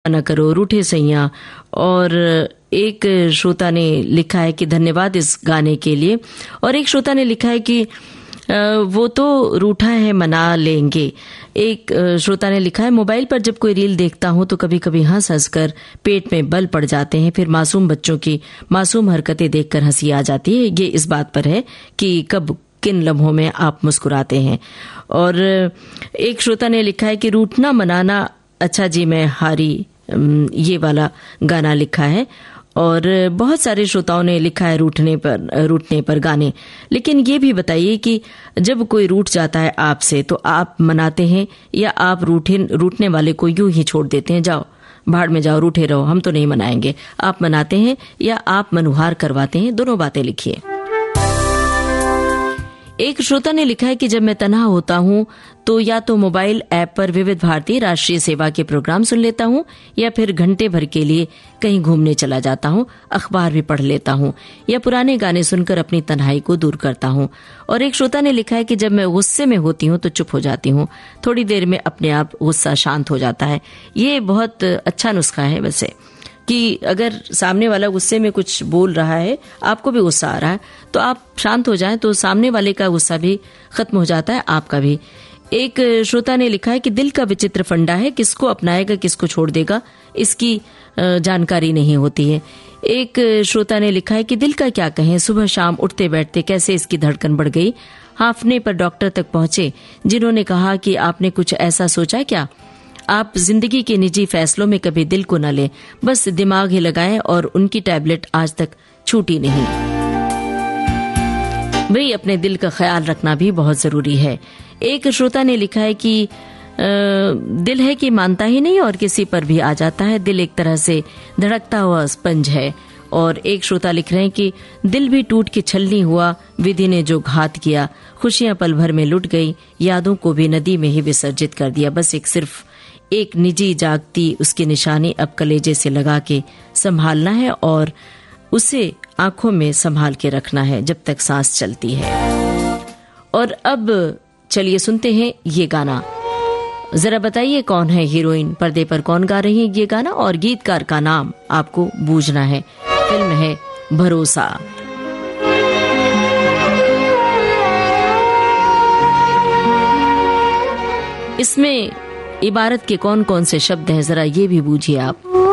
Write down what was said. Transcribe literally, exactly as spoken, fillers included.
न करो, रूठे सैया। और एक श्रोता ने लिखा है कि धन्यवाद इस गाने के लिए। और एक श्रोता ने लिखा है कि वो तो रूठा है मना लेंगे। एक श्रोता ने लिखा है मोबाइल पर जब कोई रील देखता हूं तो कभी कभी हंस हंस कर पेट में बल पड़ जाते हैं, फिर मासूम बच्चों की मासूम हरकतें देखकर हंसी आ जाती है। ये इस बात पर है कि कब किन लम्हों में आप मुस्कुराते हैं। और एक श्रोता ने लिखा है कि रूठना मनाना अच्छा जी मैं हारी, ये वाला गाना लिखा है। और बहुत सारे श्रोताओं ने लिखा है रूठने पर रूठने पर गाने। लेकिन ये भी बताइए कि जब कोई रूठ जाता है आपसे तो आप मनाते हैं या आप रूठे रूठने वाले को यूं ही छोड़ देते हैं, जाओ भाड़ में जाओ, रूठे रहो, हम तो नहीं मनाएंगे। आप मनाते हैं या आप मनुहार करवाते हैं? दोनों बातें लिखिए। एक श्रोता ने लिखा है कि जब मैं तन्हा होता हूं तो या तो मोबाइल ऐप पर विविध भारती राष्ट्रीय सेवा के प्रोग्राम सुन लेता हूं या फिर घंटे भर के लिए कहीं घूमने चला जाता हूं, अखबार भी पढ़ लेता हूं या पुराने गाने सुनकर अपनी तन्हाई को दूर करता हूं। और एक श्रोता ने लिखा है कि जब मैं गुस्से में होती हूं तो चुप हो जाती हूं, थोड़ी देर में अपने आप गुस्सा शांत हो जाता है। ये बहुत अच्छा नुस्खा है वैसे, कि अगर सामने वाला गुस्से में कुछ बोल रहा है, आपको भी गुस्सा आ रहा है, तो आप शांत हो जाएं तो सामने वाले का गुस्सा भी खत्म हो जाता है, आपका भी। एक श्रोता ने लिखा है कि दिल का विचित्र फंडा है, किसको अपनाएगा किसको छोड़ देगा इसकी जानकारी नहीं होती है। एक श्रोता ने लिखा है कि दिल का क्या कहें, सुबह शाम उठते बैठते कैसे इसकी धड़कन बढ़ गई। हांफने पर डॉक्टर तक पहुंचे जिन्होंने कहा कि आपने कुछ ऐसा सोचा क्या। आप जिंदगी के निजी फैसलों में कभी दिल को न लें, बस दिमाग ही लगाएं और उनकी टैबलेट आज तक छूटी नहीं। वही अपने दिल का ख्याल रखना भी बहुत जरूरी है। एक श्रोता ने लिखा है कि आ, दिल है कि मानता ही नहीं और किसी पर भी आ जाता है, दिल एक तरह से धड़कता हुआ स्पंज है। और एक श्रोता लिख रहे हैं कि दिल भी टूट के छलनी हुआ, विधि ने जो घात किया, खुशियां पल भर में लुट गई, यादों को भी नदी में ही विसर्जित कर दिया। बस एक सिर्फ एक निजी जागती उसकी निशानी अब कलेजे से लगा के संभालना है और उसे आंखों में संभाल के रखना है जब तक सांस चलती है। और अब चलिए सुनते हैं ये गाना। जरा बताइए कौन है हीरोइन, पर्दे पर कौन गा रही है ये गाना, और गीतकार का नाम आपको बूझना है। फिल्म है भरोसा। इसमें इबारत के कौन कौन से शब्द हैं, जरा ये भी बूझिए आप।